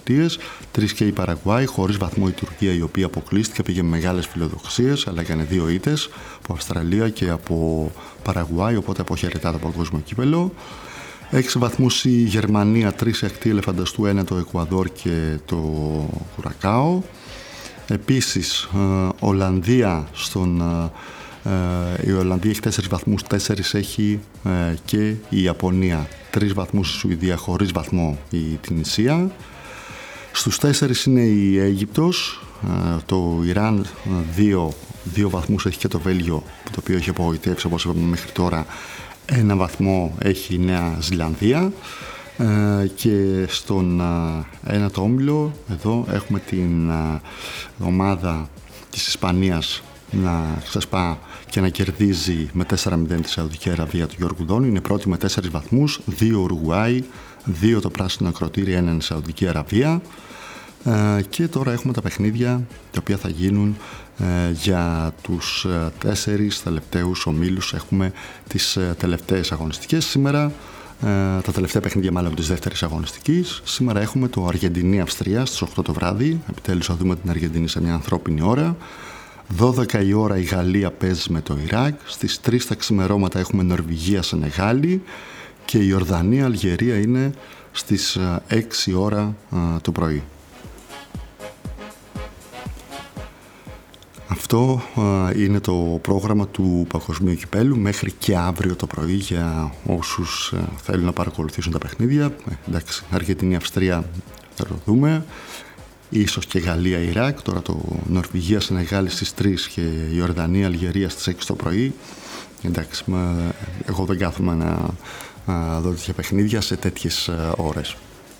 Πολιτείες, 3 και η Παραγουάη, χωρίς βαθμό η Τουρκία, η οποία αποκλείστηκε, πήγε με μεγάλες φιλοδοξίες, αλλά έκανε 2 ήττες από Αυστραλία και από Παραγουάη, οπότε αποχαιρετά το παγκόσμιο κύπελο. 6 βαθμούς η Γερμανία, 3 ακτή ελεφανταστού, 1 το Εκουαδόρ και το Κουρακάο. Επίσης Ολλανδία η Ολλανδία έχει 4 βαθμούς, 4 έχει και η Ιαπωνία, 3 βαθμούς η Σουηδία, χωρίς βαθμό η Τινησία. Στους 4 είναι η Αίγυπτος, το Ιράν 2 βαθμούς έχει και το Βέλγιο, το οποίο έχει απογοητεύσει όπως είπαμε μέχρι τώρα. 1 βαθμό έχει η Νέα Ζηλανδία. Και στον ένατο όμιλο εδώ έχουμε την ομάδα της Ισπανίας να ξεσπά και να κερδίζει με 4-0 τη Σαουδική Αραβία του Γιώργου Δόνη. Είναι πρώτη με 4 βαθμούς, 2 Ουρουγουάη, 2 το πράσινο ακροτήρι, 1 η Σαουδική Αραβία. Και τώρα έχουμε τα παιχνίδια τα οποία θα γίνουν για τους 4 τελευταίους ομίλους. Έχουμε τις τελευταίες αγωνιστικές σήμερα. Τα τελευταία παιχνίδια μάλλον της δεύτερης αγωνιστικής. Σήμερα έχουμε το Αργεντινή-Αυστρία στις 8 το βράδυ. Επιτέλους θα δούμε την Αργεντινή σε μια ανθρώπινη ώρα. 12 η ώρα η Γαλλία παίζει με το Ιράκ. Στις 3 τα ξημερώματα έχουμε Νορβηγία-Σενεγάλη. Και η Ορδανία-Αλγερία είναι στις 6 ώρα το πρωί. Αυτό είναι το πρόγραμμα του Παγκοσμίου Κυπέλου μέχρι και αύριο το πρωί για όσους θέλουν να παρακολουθήσουν τα παιχνίδια. Εντάξει, Αργεντινή-Αυστρία θα το δούμε. Ίσως και Γαλλία-Ιράκ. Τώρα το Νορβηγία-Σενεγάλη στις 3 και η Ορδανία-Αλγερία στις 6 το πρωί. Εντάξει, εγώ δεν κάθομαι να δω τέτοια παιχνίδια σε τέτοιες ώρες.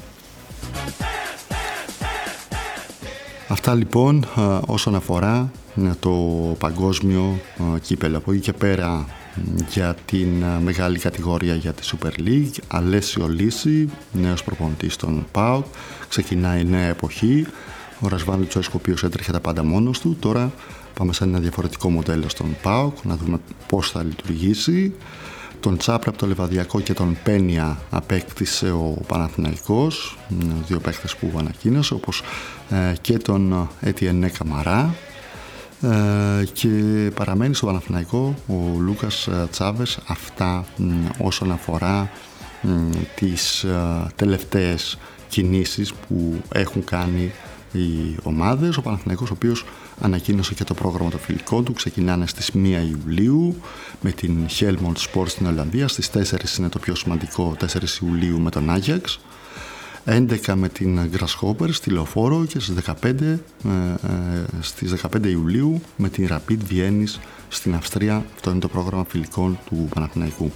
Αυτά λοιπόν όσον αφορά το παγκόσμιο κύπελλο. Από εκεί και πέρα για την μεγάλη κατηγορία για τη Super League, Αλέσιο Λύση, νέος προπονητής των ΠΑΟΚ, ξεκινάει νέα εποχή. Ο Ρασβάν Λουτσέσκου, ο οποίος έτρεχε τα πάντα μόνος του, τώρα πάμε σε ένα διαφορετικό μοντέλο στον ΠΑΟΚ, να δούμε πώς θα λειτουργήσει. Τον Τσάπρα από το Λεβαδιακό και τον Πένια απέκτησε ο Παναθηναϊκός, 2 παίχτες που ανακοίνωσε, όπως και τον Έτιενε Καμαρά, και παραμένει στο Παναθηναϊκό ο Λούκας Τσάβες. Αυτά όσον αφορά τις τελευταίες κινήσεις που έχουν κάνει οι ομάδες. Ο Παναθηναϊκός, ο οποίος ανακοίνωσε και το πρόγραμμα των φιλικών του, ξεκινάνε στις 1 Ιουλίου με την Helmond Sport στην Ολλανδία, στις 4 είναι το πιο σημαντικό, 4 Ιουλίου με τον Άγιαξ, 11 με την Grasshopper στη Λεωφόρο και στις 15 Ιουλίου με την Rapid Βιέννης στην Αυστρία. Αυτό είναι το πρόγραμμα φιλικών του Παναθηναϊκού.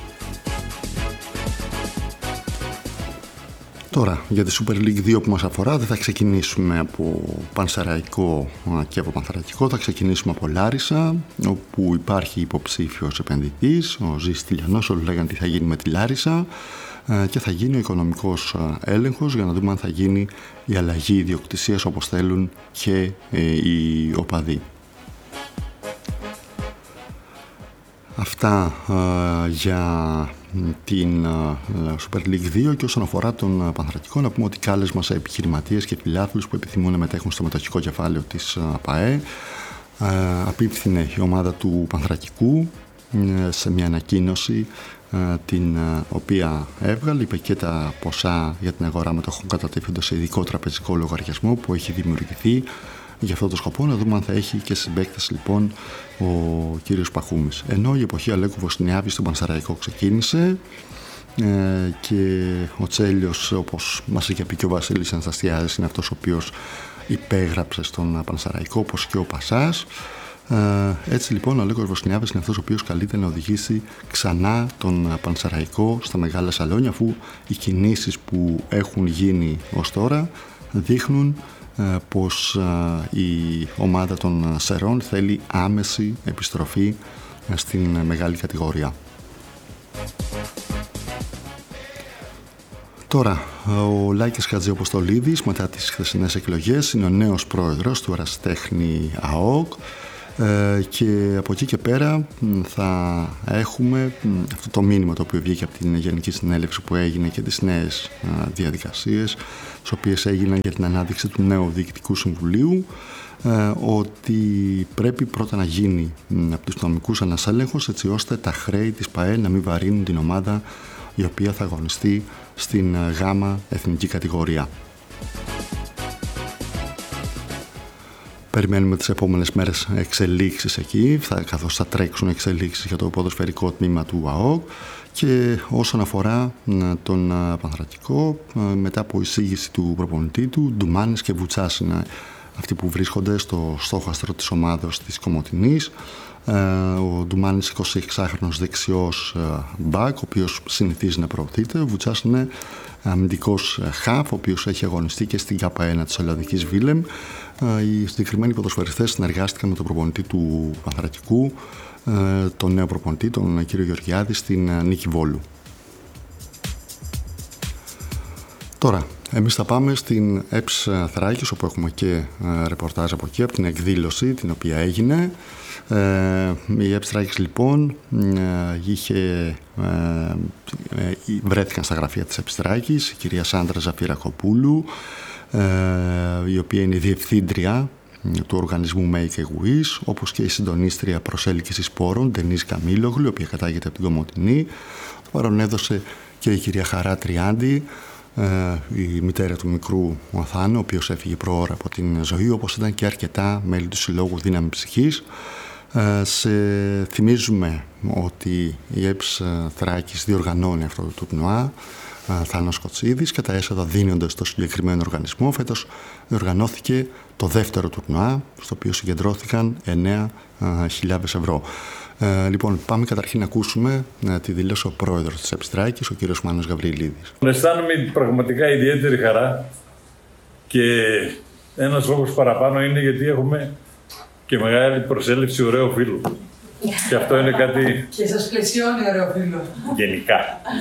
Τώρα, για τη Super League 2 που μας αφορά, δεν θα ξεκινήσουμε από Πανσεραϊκό και από Πανθρακικό, θα ξεκινήσουμε από Λάρισα, όπου υπάρχει υποψήφιος επενδυτής, ο Ζης Τηλιανός. Όλοι λέγανε τι θα γίνει με τη Λάρισα, και θα γίνει ο οικονομικός έλεγχος για να δούμε αν θα γίνει η αλλαγή ιδιοκτησίας όπως θέλουν και οι οπαδοί. Αυτά για την Super League 2. Και όσον αφορά τον Πανθρακικό, να πούμε ότι κάλεσμα σε επιχειρηματίες και φιλάθλους που επιθυμούν να μετέχουν στο μετοχικό κεφάλαιο της ΠΑΕ. Απίφθινε η ομάδα του Πανθρακικού σε μια ανακοίνωση την οποία έβγαλε, είπε και τα ποσά για την αγορά μετοχών κατατίθενται σε ειδικό τραπεζικό λογαριασμό που έχει δημιουργηθεί για αυτό το σκοπό. Να δούμε αν θα έχει και συμπαίκτες λοιπόν ο κύριος Παχούμης. Ενώ η εποχή Αλέκου Βοσνιάβη στον Πανσεραϊκό ξεκίνησε και ο Τσέλιος, όπως μας είχε πει και ο Βασίλης Αναστασιάδης, είναι αυτός ο οποίος υπέγραψε στον Πανσεραϊκό, όπως και ο Πασάς. Έτσι λοιπόν ο Αλέκος Βοσνιάβης είναι αυτός ο οποίος καλείται να οδηγήσει ξανά τον Πανσεραϊκό στα μεγάλα σαλόνια, αφού οι κινήσεις που έχουν γίνει ως τώρα δείχνουν πως η ομάδα των Σερών θέλει άμεση επιστροφή στην μεγάλη κατηγορία. Τώρα, ο Λάκης Χατζηαποστολίδης μετά τις χθεσινές εκλογές είναι ο νέος πρόεδρος του Ερασιτέχνη ΑΟΚ. Και από εκεί και πέρα θα έχουμε αυτό το μήνυμα το οποίο βγήκε από την Γενική Συνέλευση που έγινε και τις νέες διαδικασίες τις οποίες έγιναν για την ανάδειξη του νέου Διοικητικού Συμβουλίου, ότι πρέπει πρώτα να γίνει από τους νομικούς ένας έλεγχος έτσι ώστε τα χρέη της ΠΑΕ να μην βαρύνουν την ομάδα η οποία θα αγωνιστεί στην γάμα εθνική κατηγορία. Περιμένουμε τις επόμενες μέρες εξελίξεις εκεί, καθώς θα τρέξουν εξελίξεις για το ποδοσφαιρικό τμήμα του ΑΟΚ. Και όσον αφορά τον Πανθρακικό, μετά από εισήγηση του προπονητή του, Ντουμάνης και Βουτσάς είναι αυτοί που βρίσκονται στο στόχαστρο της ομάδος της Κομοτηνής. Ο Ντουμάνης 26χρονος δεξιός μπακ, ο οποίος συνηθίζει να προωθείται. Ο Βουτσάς είναι αμυντικός χαφ, ο οποίος έχει αγωνιστεί και στην ΚΑΠΑ1 της Ολλανδικής Βίλεμ. Οι συγκεκριμένοι ποδοσφαιριστές συνεργάστηκαν με τον προπονητή του Πανθρακικού, τον νέο προπονητή, τον κύριο Γεωργιάδη, στην Νίκη Βόλου. Τώρα, εμείς θα πάμε στην ΕΠΣ Θράκης, όπου έχουμε και ρεπορτάζ από εκεί, από την εκδήλωση την οποία έγινε. Η ΕΠΣ Θράκης λοιπόν βρέθηκαν στα γραφεία της ΕΠΣ Θράκης η κυρία Σάντρα Ζαφυρακοπούλου, η οποία είναι η διευθύντρια του οργανισμού Make a Wish, όπως και η συντονίστρια προσέλκυσης πόρων Ντενής Καμίλογλου, η οποία κατάγεται από την Κομοτηνή. Το παρόν έδωσε και η κυρία Χαρά Τριάντη, η μητέρα του μικρού Αθάνου, ο οποίος έφυγε προώρα από την ζωή, όπως ήταν και αρκετά μέλη του Συλλόγου Δύναμη Ψυχής. Θυμίζουμε ότι η ΕΠΣ Θράκης διοργανώνει αυτό το τουρνουά Θάνος Κοτσίδης και τα έσοδα δίνονται στο συγκεκριμένο οργανισμό. Φέτος διοργανώθηκε το δεύτερο τουρνουά, στο οποίο συγκεντρώθηκαν 9.000 ευρώ. Λοιπόν, πάμε καταρχήν να ακούσουμε τη δήλωση ο πρόεδρος της ΕΠΣ Θράκης, ο κύριος Μάνος Γαβριλίδης. Αισθάνομαι πραγματικά ιδιαίτερη χαρά και ένας λόγος παραπάνω είναι γιατί έχουμε και μεγάλη προσέλευση ωραίου φίλου. Και αυτό είναι κάτι... Και σας πλαισιώνει ωραίο φίλο. Γενικά.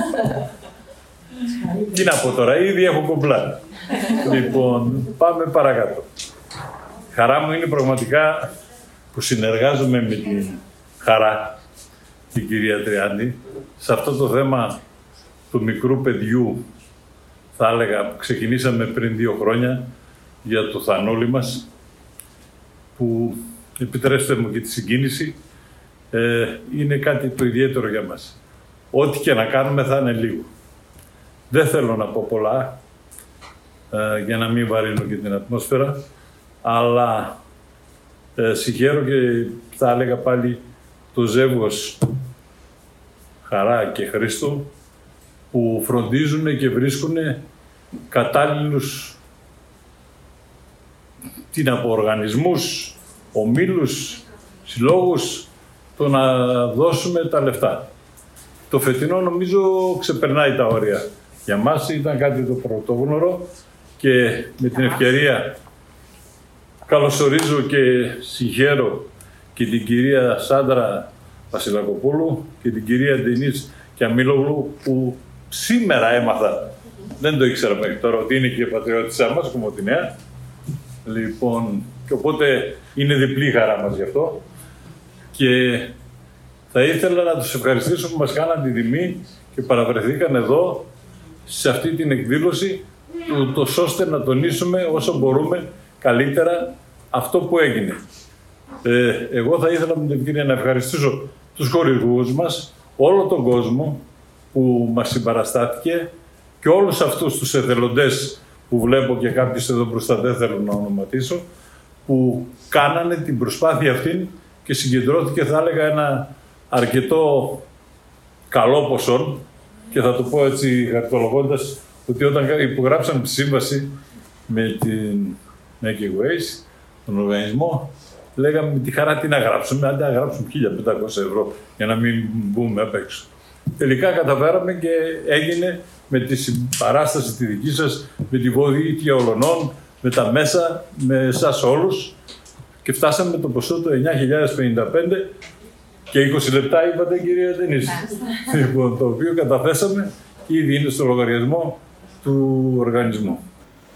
Τι να πω τώρα, ήδη έχω κομπλά. Λοιπόν, πάμε παρακάτω. Χαρά μου είναι πραγματικά που συνεργάζομαι με την Χαρά, την κυρία Τριάντη, σε αυτό το θέμα του μικρού παιδιού, θα έλεγα, που ξεκινήσαμε πριν 2 χρόνια για το Θανούλη μας, που, επιτρέψτε μου και τη συγκίνηση, είναι κάτι το ιδιαίτερο για μας. Ό,τι και να κάνουμε θα είναι λίγο. Δεν θέλω να πω πολλά, για να μην βαρύνω και την ατμόσφαιρα, αλλά συγχαίρω και θα έλεγα πάλι το ζεύγος Χαρά και Χρήστο, που φροντίζουν και βρίσκουν κατάλληλους οργανισμούς, ομίλους, συλλόγους, το να δώσουμε τα λεφτά. Το φετινό νομίζω ξεπερνάει τα όρια. Για μας ήταν κάτι το πρωτόγνωρο και με την ευκαιρία καλωσορίζω και συγχαίρω και την κυρία Σάντρα Βασιλακοπούλου και την κυρία Ντενής Καμίλογλου, που σήμερα έμαθα, δεν το ήξερα μέχρι τώρα, ότι είναι και η πατριώτησά μας, Κομοτηνέα. Λοιπόν, και οπότε είναι διπλή χαρά μας γι' αυτό. Και θα ήθελα να τους ευχαριστήσω που μας κάναν την τιμή και παραβρεθήκαν εδώ σε αυτή την εκδήλωση, ούτως ώστε να τονίσουμε όσο μπορούμε καλύτερα αυτό που έγινε. Εγώ θα ήθελα με την ευκαιρία να ευχαριστήσω τους χορηγούς μας, όλο τον κόσμο που μας συμπαραστάθηκε και όλους αυτούς τους εθελοντές που βλέπω και κάποιους εδώ μπροστά δεν θέλω να ονοματίσω, που κάνανε την προσπάθεια αυτή και συγκεντρώθηκε, θα έλεγα, ένα αρκετό καλό ποσό, και θα το πω έτσι χαρτολογώντας ότι όταν υπογράψαμε τη σύμβαση με την Make a Wish, τον οργανισμό, λέγαμε με τη χαρά τι να γράψουμε, αντί να γράψουμε 1.500 ευρώ για να μην μπούμε απ' έξω. Τελικά καταφέραμε και έγινε με τη συμπαράσταση τη δική σας, με τη βοήθεια ολονών, με τα μέσα, με εσάς όλους, και φτάσαμε το ποσό του 9.055 και 20 λεπτά είπατε, κυρία Ντενής. Λοιπόν, το οποίο καταθέσαμε και ήδη είναι στο λογαριασμό του οργανισμού.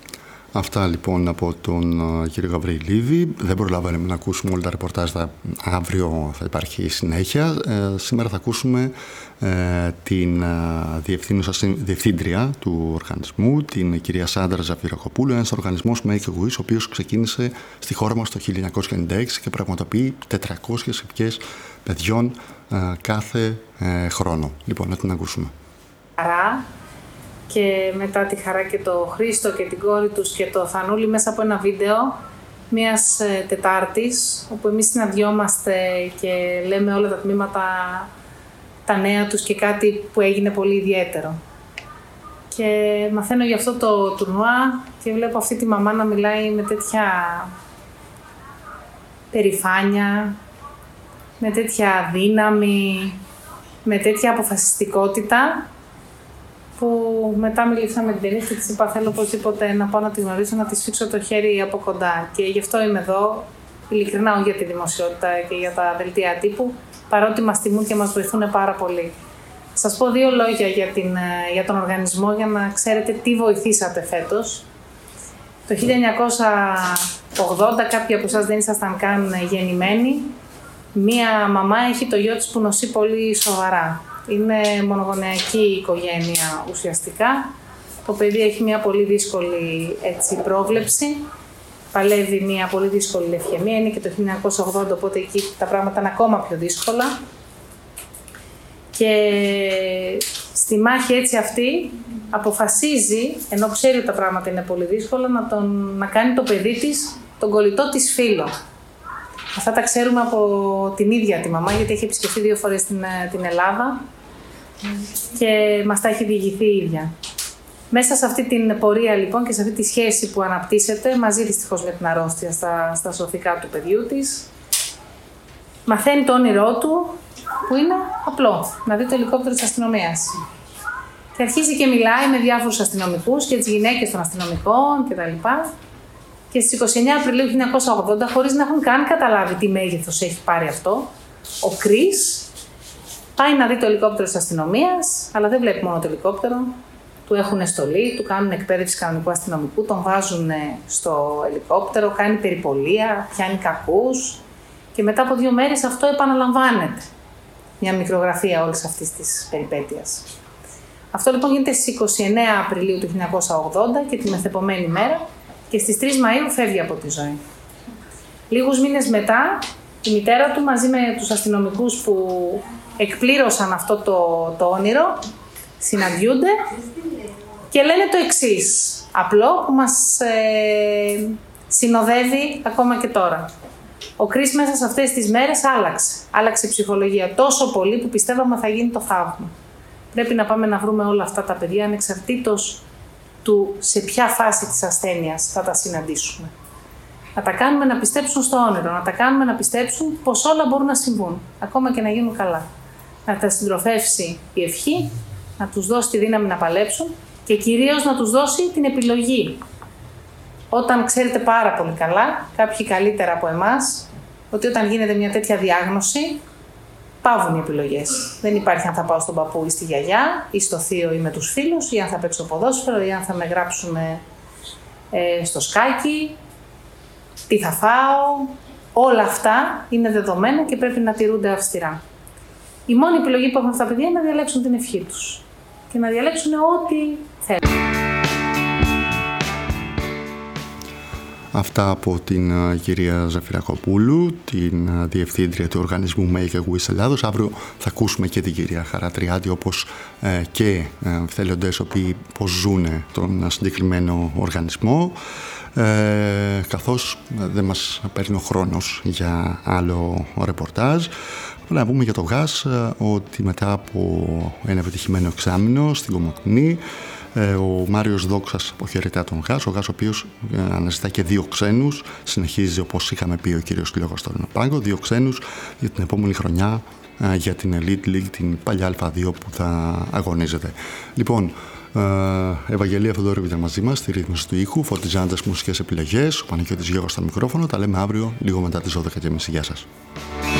Αυτά λοιπόν από τον κύριο Γαβριλίδη. Δεν προλαβαίνουμε να ακούσουμε όλα τα ρεπορτάζ, αύριο θα υπάρχει συνέχεια. Σήμερα θα ακούσουμε την διευθύντρια του οργανισμού, την κυρία Σάντρα Ζαφυρακοπούλου, ένας οργανισμός Make a Wish, ο οποίος ξεκίνησε στη χώρα μας το 1996 και πραγματοποιεί 400 ευχές παιδιών κάθε χρόνο. Λοιπόν, να την ακούσουμε. Και μετά τη Χαρά και το Χρήστο και την κόρη τους και το Θανούλη μέσα από ένα βίντεο μιας Τετάρτης, όπου εμείς συναντιόμαστε και λέμε όλα τα τμήματα, τα νέα τους και κάτι που έγινε πολύ ιδιαίτερο. Και μαθαίνω για αυτό το τουρνουά και βλέπω αυτή τη μαμά να μιλάει με τέτοια περηφάνεια, με τέτοια δύναμη, με τέτοια αποφασιστικότητα, που μετά μιλήσα με την Denise και της είπα θέλω οπωσδήποτε να πάω να τη γνωρίσω, να της σφίξω το χέρι από κοντά. Και γι' αυτό είμαι εδώ, ειλικρινά, όχι για τη δημοσιότητα και για τα δελτία τύπου, παρότι μας τιμούν και μας βοηθούν πάρα πολύ. Σας πω δύο λόγια για τον οργανισμό για να ξέρετε τι βοηθήσατε φέτος. Το 1980 κάποιοι από εσάς δεν ήσασταν καν γεννημένοι. Μία μαμά έχει το γιο της που νοσεί πολύ σοβαρά. Είναι μονογονεϊκή οικογένεια ουσιαστικά. Το παιδί έχει μια πολύ δύσκολη πρόβλεψη. Παλεύει μια πολύ δύσκολη λευκαιμία. Είναι και το 1980, οπότε εκεί τα πράγματα είναι ακόμα πιο δύσκολα. Και στη μάχη έτσι αυτή αποφασίζει, ενώ ξέρει ότι τα πράγματα είναι πολύ δύσκολα, να κάνει το παιδί της τον κολλητό της φίλο. Αυτά τα ξέρουμε από την ίδια τη μαμά, γιατί έχει επισκεφτεί 2 φορές την Ελλάδα και μας τα έχει διηγηθεί η ίδια. Μέσα σε αυτή την πορεία λοιπόν και σε αυτή τη σχέση που αναπτύσσεται, μαζί δυστυχώς με την αρρώστια στα σωθικά του παιδιού της, μαθαίνει το όνειρό του, που είναι απλό, να δει το ελικόπτερο της αστυνομίας. Και αρχίζει και μιλάει με διάφορους αστυνομικούς και τις γυναίκες των αστυνομικών κτλ. Και στις 29 Απριλίου 1980, χωρίς να έχουν καν καταλάβει τι μέγεθος έχει πάρει αυτό, ο Κρίς πάει να δει το ελικόπτερο της αστυνομίας, αλλά δεν βλέπει μόνο το ελικόπτερο. Του έχουν στολή, του κάνουν εκπαίδευση κανονικού αστυνομικού, τον βάζουν στο ελικόπτερο, κάνει περιπολία, πιάνει κακούς και μετά από 2 μέρες αυτό επαναλαμβάνεται. Μια μικρογραφία όλης αυτής της περιπέτειας. Αυτό λοιπόν γίνεται στις 29 Απριλίου του 1980 και τη μεθεπομένη μέρα και στις 3 Μαΐου φεύγει από τη ζωή. Λίγους μήνες μετά, η μητέρα του μαζί με τους αστυνομικούς που εκπλήρωσαν αυτό το όνειρο συναντιούνται και λένε το εξής, απλό που μας συνοδεύει ακόμα και τώρα. Ο Κρίς μέσα σε αυτές τις μέρες άλλαξε ψυχολογία τόσο πολύ που πιστεύαμε θα γίνει το θαύμα. Πρέπει να πάμε να βρούμε όλα αυτά τα παιδιά ανεξαρτήτως του σε ποια φάση της ασθένειας θα τα συναντήσουμε. Να τα κάνουμε να πιστέψουν στο όνειρο, να τα κάνουμε να πιστέψουν πως όλα μπορούν να συμβούν, ακόμα και να γίνουν καλά. Να τα συντροφεύσει η ευχή, να τους δώσει τη δύναμη να παλέψουν και κυρίως να τους δώσει την επιλογή. Όταν ξέρετε πάρα πολύ καλά, κάποιοι καλύτερα από εμάς, ότι όταν γίνεται μια τέτοια διάγνωση, παύουν οι επιλογές. Δεν υπάρχει αν θα πάω στον παππού ή στη γιαγιά, ή στο θείο ή με τους φίλους, ή αν θα παίξω ποδόσφαιρο, ή αν θα με γράψουν στο σκάκι, τι θα φάω. Όλα αυτά είναι δεδομένα και πρέπει να τηρούνται αυστηρά. Η μόνη επιλογή που έχουν αυτά τα παιδιά είναι να διαλέξουν την ευχή τους και να διαλέξουν ό,τι θέλουν. Αυτά από την κυρία Ζαφυρακοπούλου, την διευθύντρια του οργανισμού Make a Wish Ελλάδος. Αύριο θα ακούσουμε και την κυρία Χαρατριάτη, όπως και θελοντές οποίοι πώς ζουν τον συγκεκριμένο οργανισμό, καθώς δεν μας παίρνει ο χρόνος για άλλο ρεπορτάζ. Να πούμε για το ΓΑΣ ότι μετά από ένα επιτυχημένο εξάμηνο στην Κομοτηνή, ο Μάριος Δόξας αποχαιρετά τον ΓΑΣ, ο ΓΑΣ ο οποίος αναζητά και 2 ξένους, συνεχίζει όπως είχαμε πει ο κύριος Λόγος στον Πάγκο, 2 ξένους για την επόμενη χρονιά για την Elite League, την παλιά Α2 που θα αγωνίζεται. Λοιπόν, Ευαγγελία Θοδωρή ήταν μαζί μας στη ρύθμιση του ήχου, φωτιζάντες μουσικές επιλογές, ο Παναγιώτης Γιώργος στο μικρόφωνο. Τα λέμε αύριο λίγο μετά τις 12:30. Γεια σας.